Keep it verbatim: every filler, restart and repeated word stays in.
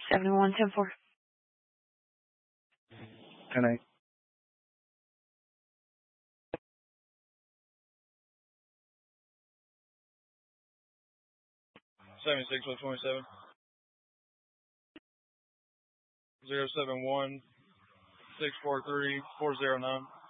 seventy-one ten four. ten eight. seventy-six one twenty-seven. zero seven one six four three four zero nine.